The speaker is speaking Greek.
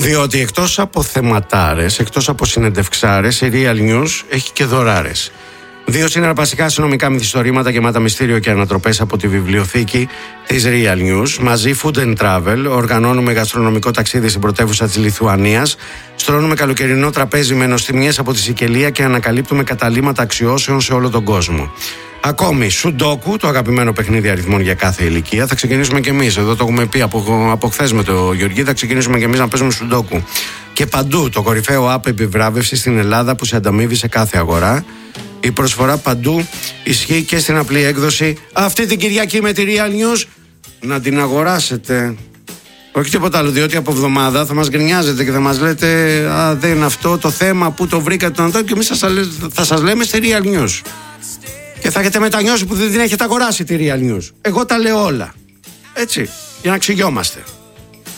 Διότι εκτός από θεματάρες, εκτός από συνεντευξάρες, η Real News έχει και δωράρες. 2 σήμερα βασικά αστυνομικά μυθιστορήματα γεμάτα μυστήριο και ανατροπές από τη βιβλιοθήκη της Real News. Μαζί Food and Travel, οργανώνουμε γαστρονομικό ταξίδι στην πρωτεύουσα της Λιθουανίας. Στρώνουμε καλοκαιρινό τραπέζι με νοστιμιές από τη Σικελία και ανακαλύπτουμε καταλύματα αξιώσεων σε όλο τον κόσμο. Ακόμη, Σουντόκου, το αγαπημένο παιχνίδι αριθμών για κάθε ηλικία. Θα ξεκινήσουμε κι εμείς. Εδώ το έχουμε πει από χθες με τον Γεωργή. Θα ξεκινήσουμε κι εμείς να παίζουμε Σουντόκου. Και παντού το κορυφαίο app επιβράβευση στην Ελλάδα που σε ανταμείβει σε κάθε αγορά. Η προσφορά παντού ισχύει και στην απλή έκδοση. Αυτή την Κυριακή με τη Real News να την αγοράσετε. Όχι τίποτα άλλο, διότι από εβδομάδα θα μας γκρινιάζετε και θα μας λέτε «Α, δεν είναι αυτό το θέμα, που το βρήκατε», και εμείς θα σας λέμε στη Real News. Και θα έχετε μετανιώσει που δεν την έχετε αγοράσει τη Real News. Εγώ τα λέω όλα. Έτσι, για να ξυγιόμαστε.